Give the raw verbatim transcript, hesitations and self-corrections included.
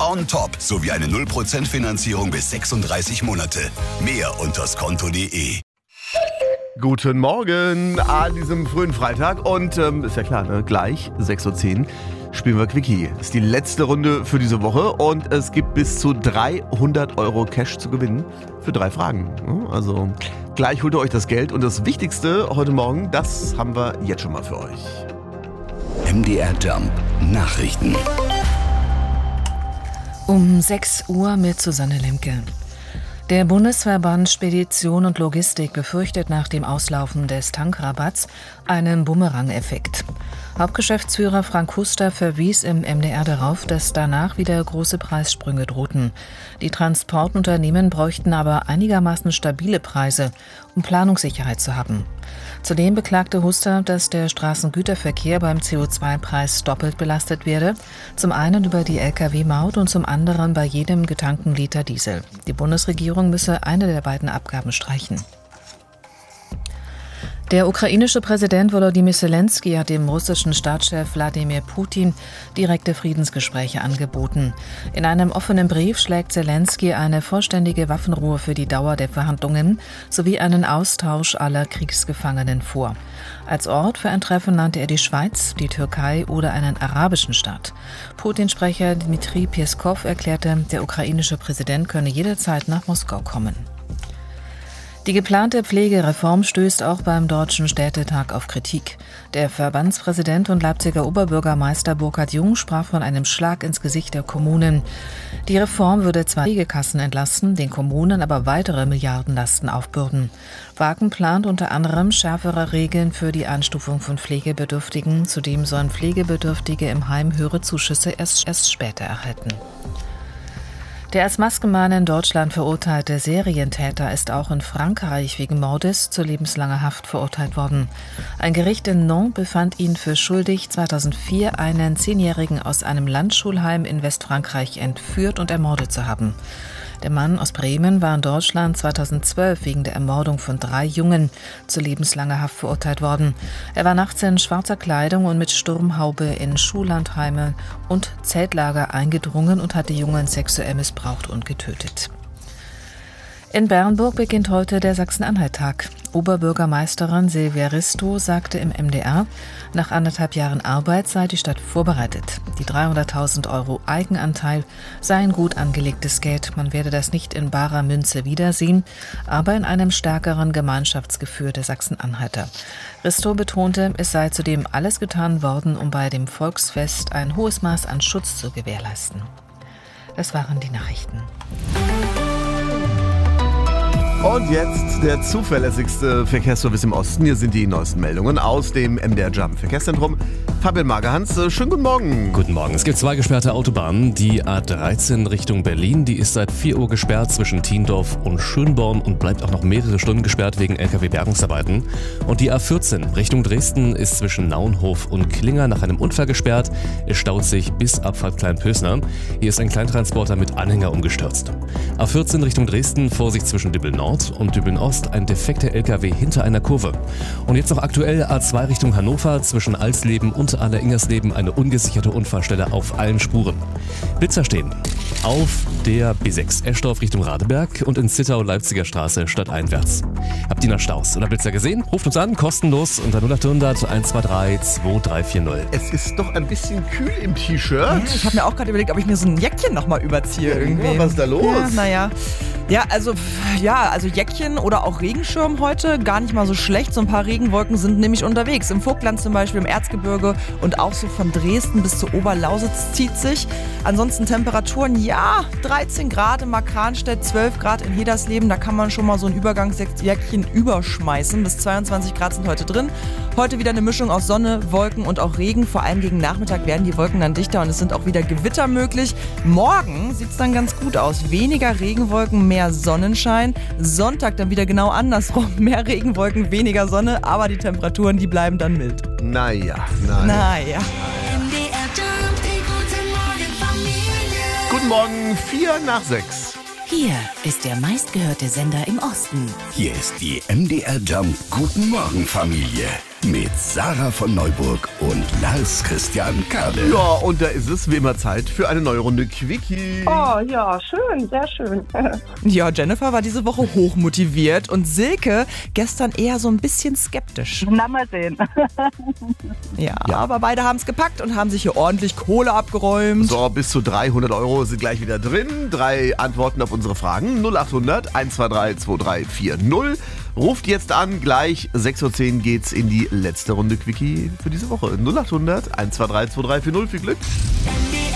on top sowie eine null Prozent Finanzierung bis sechsunddreißig Monate. Mehr unter skonto punkt de. Guten Morgen an diesem frühen Freitag und ähm, ist ja klar, ne? Gleich sechs Uhr zehn spielen wir Quickie. Das ist die letzte Runde für diese Woche und es gibt bis zu dreihundert Euro Cash zu gewinnen für drei Fragen. Also gleich holt ihr euch das Geld und das Wichtigste heute Morgen, das haben wir jetzt schon mal für euch. M D R Jump Nachrichten. Um sechs Uhr mit Susanne Lemke. Der Bundesverband Spedition und Logistik befürchtet nach dem Auslaufen des Tankrabatts einen Bumerang-Effekt. Hauptgeschäftsführer Frank Huster verwies im M D R darauf, dass danach wieder große Preissprünge drohten. Die Transportunternehmen bräuchten aber einigermaßen stabile Preise, um Planungssicherheit zu haben. Zudem beklagte Huster, dass der Straßengüterverkehr beim C O zwei Preis doppelt belastet werde. Zum einen über die L K W-Maut und zum anderen bei jedem getankten Liter Diesel. Die Bundesregierung müsse eine der beiden Abgaben streichen. Der ukrainische Präsident Volodymyr Zelensky hat dem russischen Staatschef Wladimir Putin direkte Friedensgespräche angeboten. In einem offenen Brief schlägt Zelensky eine vollständige Waffenruhe für die Dauer der Verhandlungen sowie einen Austausch aller Kriegsgefangenen vor. Als Ort für ein Treffen nannte er die Schweiz, die Türkei oder einen arabischen Staat. Putins-Sprecher Dmitri Peskov erklärte, der ukrainische Präsident könne jederzeit nach Moskau kommen. Die geplante Pflegereform stößt auch beim Deutschen Städtetag auf Kritik. Der Verbandspräsident und Leipziger Oberbürgermeister Burkhard Jung sprach von einem Schlag ins Gesicht der Kommunen. Die Reform würde zwar Pflegekassen entlasten, den Kommunen aber weitere Milliardenlasten aufbürden. Wagen plant unter anderem schärfere Regeln für die Einstufung von Pflegebedürftigen. Zudem sollen Pflegebedürftige im Heim höhere Zuschüsse erst, erst später erhalten. Der als Maskenmann in Deutschland verurteilte Serientäter ist auch in Frankreich wegen Mordes zu lebenslanger Haft verurteilt worden. Ein Gericht in Nantes befand ihn für schuldig, zweitausendvier einen Zehnjährigen aus einem Landschulheim in Westfrankreich entführt und ermordet zu haben. Der Mann aus Bremen war in Deutschland zweitausendzwölf wegen der Ermordung von drei Jungen zu lebenslanger Haft verurteilt worden. Er war nachts in schwarzer Kleidung und mit Sturmhaube in Schullandheime und Zeltlager eingedrungen und hat die Jungen sexuell missbraucht und getötet. In Bernburg beginnt heute der Sachsen-Anhalt-Tag. Oberbürgermeisterin Silvia Risto sagte im M D R, nach anderthalb Jahren Arbeit sei die Stadt vorbereitet. Die dreihunderttausend Euro Eigenanteil sei ein gut angelegtes Geld. Man werde das nicht in barer Münze wiedersehen, aber in einem stärkeren Gemeinschaftsgefühl der Sachsen-Anhalter. Risto betonte, es sei zudem alles getan worden, um bei dem Volksfest ein hohes Maß an Schutz zu gewährleisten. Das waren die Nachrichten. Und jetzt der zuverlässigste Verkehrsservice im Osten. Hier sind die neuesten Meldungen aus dem M D R Jump Verkehrszentrum. Fabian Magerhans, schönen guten Morgen. Guten Morgen. Es gibt zwei gesperrte Autobahnen. Die A dreizehn Richtung Berlin, die ist seit vier Uhr gesperrt zwischen Thiendorf und Schönborn und bleibt auch noch mehrere Stunden gesperrt wegen L K W-Bergungsarbeiten. Und die A vierzehn Richtung Dresden ist zwischen Naunhof und Klinger nach einem Unfall gesperrt. Es staut sich bis Abfahrt Kleinpösner. Hier ist ein Kleintransporter mit Anhänger umgestürzt. A vierzehn Richtung Dresden, Vorsicht zwischen Dübbel Nord und Dübbel Ost, ein defekter L K W hinter einer Kurve. Und jetzt noch aktuell A zwei Richtung Hannover, zwischen Alsleben und Aller-Ingersleben eine ungesicherte Unfallstelle auf allen Spuren. Blitzer stehen auf der B sechs Eschdorf Richtung Radeberg und in Zittau Leipziger Straße stadteinwärts. Habt ihr noch Staus oder Blitzer gesehen? Ruft uns an, kostenlos unter null acht hundert eins zwei drei zwei drei vier null. Es ist doch ein bisschen kühl im T-Shirt. Ja, ich habe mir auch gerade überlegt, ob ich mir so ein Jäckchen nochmal überziehe irgendwie. Ja, was ist da los? Ja, naja. Ja, also, ja, also Jäckchen oder auch Regenschirm heute, gar nicht mal so schlecht. So ein paar Regenwolken sind nämlich unterwegs. Im Vogtland zum Beispiel, im Erzgebirge und auch so von Dresden bis zur Oberlausitz zieht sich. Ansonsten Temperaturen, ja, dreizehn Grad in Markranstädt, zwölf Grad in Hedersleben. Da kann man schon mal so ein Übergangsjäckchen überschmeißen. Bis zweiundzwanzig Grad sind heute drin. Heute wieder eine Mischung aus Sonne, Wolken und auch Regen. Vor allem gegen Nachmittag werden die Wolken dann dichter und es sind auch wieder Gewitter möglich. Morgen sieht es dann ganz gut aus. Weniger Regenwolken, mehr Sonnenschein. Sonntag dann wieder genau andersrum. Mehr Regenwolken, weniger Sonne, aber die Temperaturen, die bleiben dann mild. Naja, naja. Naja. Guten Morgen, vier nach sechs. Hier ist der meistgehörte Sender im Osten. Hier ist die M D R Jump Guten Morgen Familie mit Sarah von Neuburg und Lars Christian Kade. Ja, und da ist es wie immer Zeit für eine neue Runde Quickie. Oh ja, schön, sehr schön. Ja, Jennifer war diese Woche hochmotiviert und Silke gestern eher so ein bisschen skeptisch. Na, mal sehen. Ja, ja. Aber beide haben es gepackt und haben sich hier ordentlich Kohle abgeräumt. So, bis zu dreihundert Euro sind gleich wieder drin. Drei Antworten auf unsere Fragen. null acht hundert, eins zwei drei, zwei drei vier null. Ruft jetzt an, gleich sechs Uhr zehn geht's in die letzte Runde Quickie für diese Woche. null acht hundert, eins zwei drei, zwei drei vier null. Viel Glück.